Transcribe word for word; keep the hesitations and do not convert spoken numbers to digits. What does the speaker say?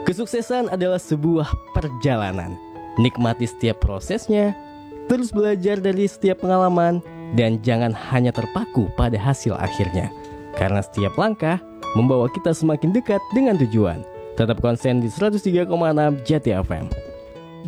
Kesuksesan adalah sebuah perjalanan. Nikmati setiap prosesnya, terus belajar dari setiap pengalaman, dan jangan hanya terpaku pada hasil akhirnya. Karena setiap langkah membawa kita semakin dekat dengan tujuan. Tetap konsen di seratus tiga koma enam Jati F M.